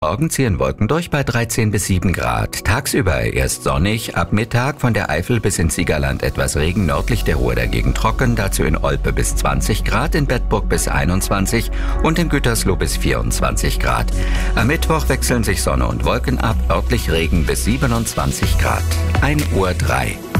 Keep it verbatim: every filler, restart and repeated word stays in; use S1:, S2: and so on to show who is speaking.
S1: Morgen ziehen Wolken durch bei dreizehn bis sieben Grad. Tagsüber erst sonnig, ab Mittag von der Eifel bis ins Siegerland etwas Regen, nördlich der Ruhr dagegen trocken, dazu in Olpe bis zwanzig Grad, in Bedburg bis einundzwanzig und in Gütersloh bis vierundzwanzig Grad. Am Mittwoch wechseln sich Sonne und Wolken ab, örtlich Regen bis siebenundzwanzig Grad. ein Uhr drei.